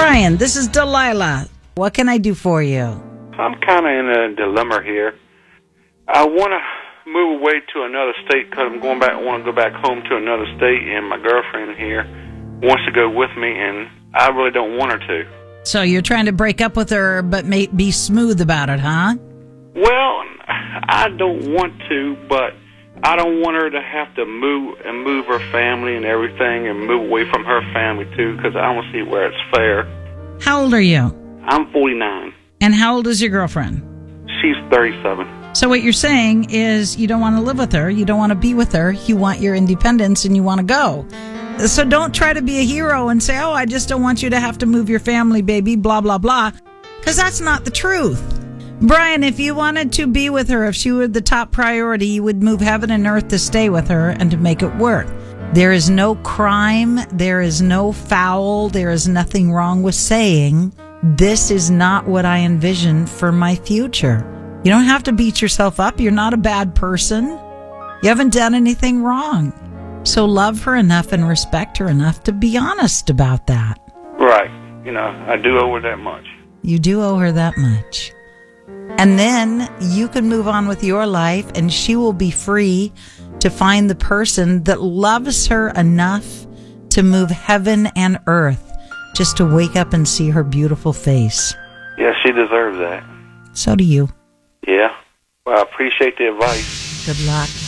Brian, this is Delilah. What can I do for you? I'm kind of in a dilemma here. I want to move away to another state because I want to go back home to another state, and my girlfriend here wants to go with me, and I really don't want her to. So you're trying to break up with her, but be smooth about it, huh? Well, I don't want to, but I don't want her to have to move her family and everything and move away from her family, too, because I don't see where it's fair. How old are you? I'm 49. And how old is your girlfriend? She's 37. So what you're saying is you don't want to live with her, you don't want to be with her, you want your independence and you want to go. So don't try to be a hero and say, oh, I just don't want you to have to move your family, baby, blah, blah, blah, because that's not the truth. Brian, if you wanted to be with her, if she were the top priority, you would move heaven and earth to stay with her and to make it work. There is no crime, there is no foul, there is nothing wrong with saying, this is not what I envision for my future. You don't have to beat yourself up. You're not a bad person. You haven't done anything wrong. So love her enough and respect her enough to be honest about that. Right. I do owe her that much. You do owe her that much. And then you can move on with your life, and she will be free to find the person that loves her enough to move heaven and earth just to wake up and see her beautiful face. Yeah, she deserves that. So do you. Yeah. Well, I appreciate the advice. Good luck.